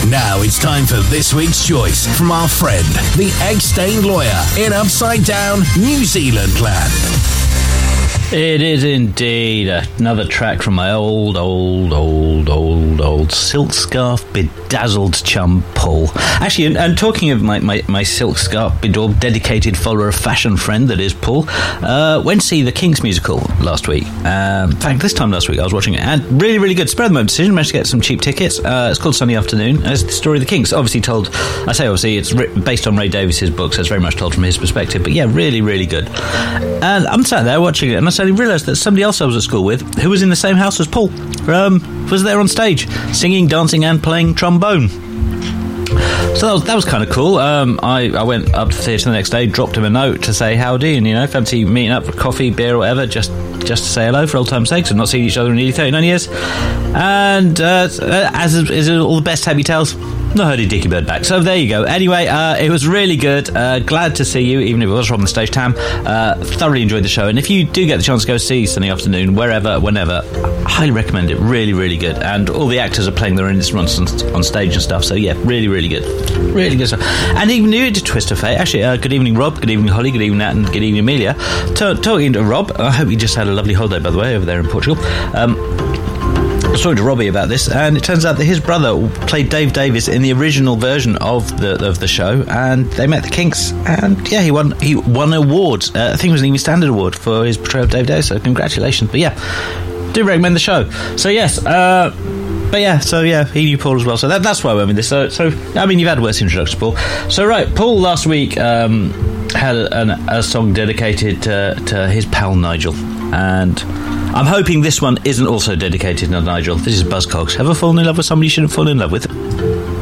Now it's time for this week's choice from our friend, the egg-stained lawyer in Upside Down, New Zealand land. It is indeed another track from my old silk scarf bedazzled chum Paul. Actually, and talking of my silk scarf bedaubed dedicated follower of fashion friend that is Paul, went to see the Kings musical last week. In fact, this time last week I was watching it, and really, really good. Spur of the moment decision, managed to get some cheap tickets. It's called Sunday Afternoon. It's the story of the Kings. Obviously told, I say obviously, it's based on Ray Davies's book, so it's very much told from his perspective. But yeah, really, really good. And I'm sat there watching it, and I suddenly realised that somebody else I was at school with, who was in the same house as Paul, was there on stage, singing, dancing and playing trombone. So that was kind of cool. I went up to the theatre the next day, dropped him a note to say howdy, and fancy meeting up for coffee, beer or whatever, just to say hello for old time's sake, and not seen each other in nearly 39 years. And as is all the best happy tales, not heard a dicky bird back. So there you go. Anyway, it was really good. Glad to see you, even if it was from the stage, Tam. Thoroughly enjoyed the show, and if you do get the chance to go see Sunday Afternoon, wherever, whenever, I highly recommend it. Really, really good. And all the actors are playing their instruments on stage and stuff, so yeah, really, really good. Really good stuff. And even new to Twist of Fate, actually, good evening Rob, good evening Holly, good evening Nat, and good evening Amelia. Talking to Rob, I hope you just had a lovely holiday, by the way, over there in Portugal. I was talking to Robbie about this, and it turns out that his brother played Dave Davies in the original version of the show, and they met the Kinks, and yeah, he won awards. I think it was an Amy Standard Award for his portrayal of Dave Davies, so congratulations. But yeah, do recommend the show. So yes, he knew Paul as well, so that's why I went with this. So I mean, you've had worse introduction, Paul. So right, Paul last week had a song dedicated to his pal Nigel, and I'm hoping this one isn't also dedicated to Nigel. This is Buzzcocks. Ever fallen in love with somebody you shouldn't fall in love with?